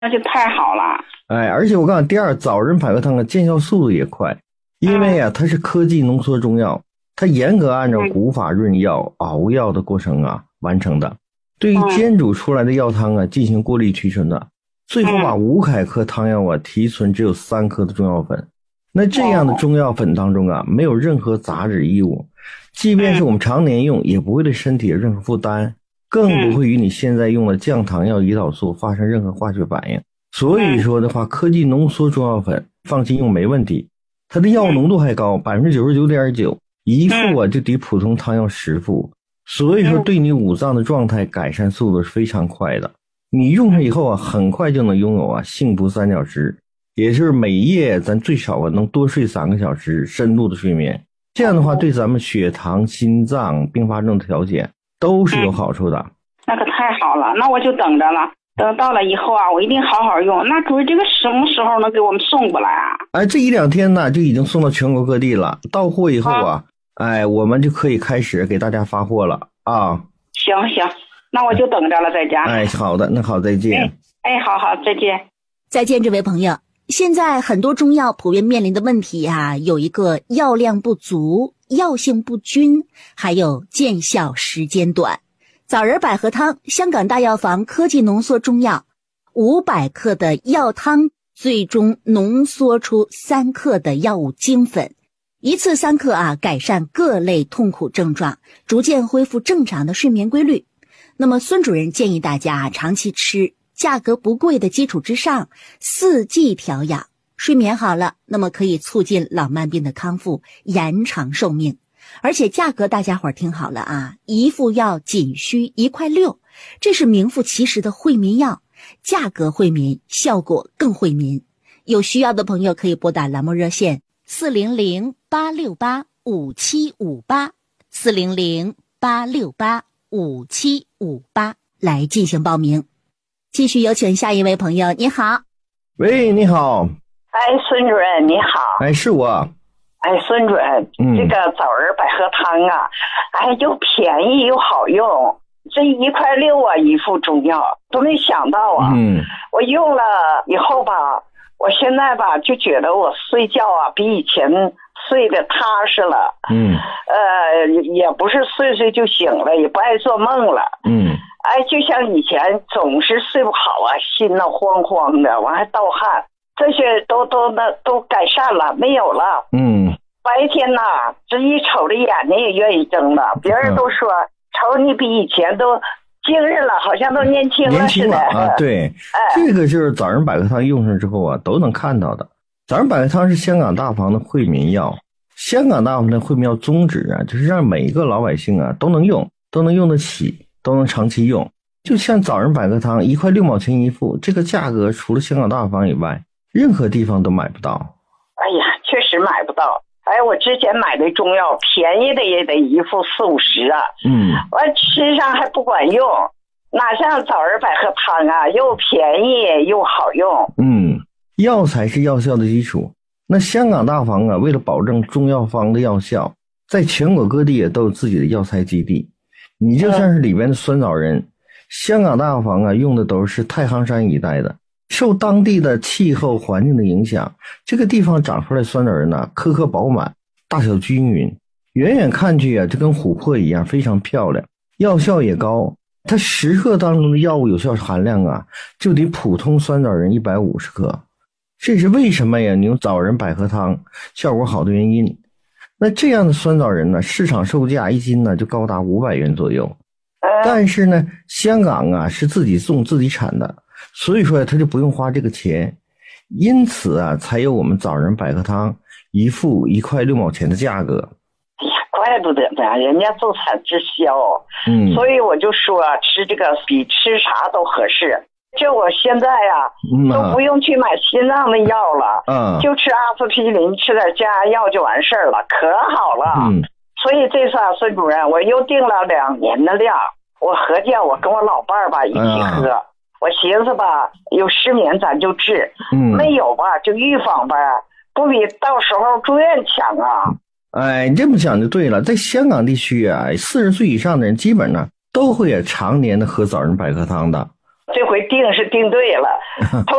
那就太好了。 而且我告诉你，第二，枣仁百合汤的见效速度也快，因为它是科技浓缩中药，它严格按照古法润药、熬药的过程完成的，对于煎煮出来的药汤进行过滤提纯的，最后把500克汤药提纯只有3克的中药粉。那这样的中药粉当中没有任何杂质异物，即便是我们常年用也不会对身体有任何负担，更不会与你现在用的降糖药、胰岛素发生任何化学反应。所以说的话，科技浓缩中药粉放心用没问题，它的药浓度还高 99.9%， 一副就抵普通汤药10副，所以说对你五脏的状态改善速度是非常快的。你用上以后很快就能拥有幸福3小时，也就是每夜咱最少能多睡3个小时深度的睡眠，这样的话对咱们血糖、心脏、并发症的调节都是有好处的。 那可太好了，那我就等着了，等到了以后我一定好好用。那主任这个什么时候能给我们送过来这1-2天呢就已经送到全国各地了，到货以后我们就可以开始给大家发货了行，那我就等着了，在家。 好的，那好，再见。 好，再见。 再见，这位朋友。现在很多中药普遍面临的问题有一个药量不足、药性不均，还有见效时间短。枣仁百合汤，香港大药房科技浓缩中药，500克的药汤最终浓缩出3克的药物精粉，一次3克改善各类痛苦症状，逐渐恢复正常的睡眠规律。那么孙主任建议大家长期吃，价格不贵的基础之上，4季调养，睡眠好了，那么可以促进老慢病的康复，延长寿命。而且价格大家伙儿听好了一副药仅需1.6块，这是名副其实的惠民药，价格惠民，效果更惠民。有需要的朋友可以拨打栏目热线400-868-5758，400-868-5758来进行报名。继续有请下一位朋友，你好。 喂，你好。 孙主任你好。 是我。 孙主任，这个枣仁百合汤又便宜又好用，这1.6块一副中药都没想到我用了以后我现在就觉得我睡觉比以前睡得踏实了，也不是睡就醒了，也不爱做梦了，就像以前总是睡不好心闹慌慌的，完还盗汗，这些都改善了，没有了。白天这一瞅着眼睛也愿意睁了，别人都说瞅你比以前都精神了，好像都年轻了似的。 对，这个就是枣仁百合汤用上之后都能看到的。枣仁百合汤是香港大房的惠民药，香港大房的惠民药宗旨就是让每一个老百姓都能用，都能用得起，都能长期用。就像枣仁百合汤1块6毛钱一副，这个价格除了香港大房以外，任何地方都买不到。 确实买不到。我之前买的中药便宜的也得一副40-50完吃上还不管用，哪像枣仁百合汤又便宜又好用。 药材是药效的基础。那香港大房为了保证中药方的药效，在全国各地也都有自己的药材基地。你就像是里边的酸枣仁，香港大药房用的都是太行山一带的，受当地的气候环境的影响，这个地方长出来酸枣仁颗颗饱满，大小均匀，远远看去就跟琥珀一样，非常漂亮，药效也高。它10克当中的药物有效含量就得普通酸枣仁150克。这是为什么你用枣仁百合汤效果好的原因。那这样的酸枣仁市场售价1斤就高达500元左右。但是香港是自己种自己产的，所以说他就不用花这个钱，因此才有我们枣仁百合汤一副1块6毛钱的价格。 怪不得呢，人家做产直销，所以我就说吃这个比吃啥都合适。这我现在都不用去买心脏的药了，就吃阿司匹林，吃点降压药就完事儿了，可好了。所以这次孙主任我又订了2年的量，我合计我跟我老伴儿一起喝，我寻思有失眠咱就治，没有就预防不比到时候住院强你这么讲就对了。在香港地区40岁以上的人基本都会常年的喝枣仁百合汤的。 这回定是定对了。